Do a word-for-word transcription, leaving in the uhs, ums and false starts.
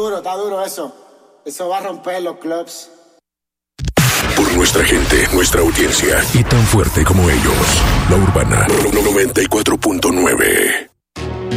duro, está duro eso. Eso va a romper los clubs. Por nuestra gente, nuestra audiencia y tan fuerte como ellos. La Urbana noventa y cuatro punto nueve.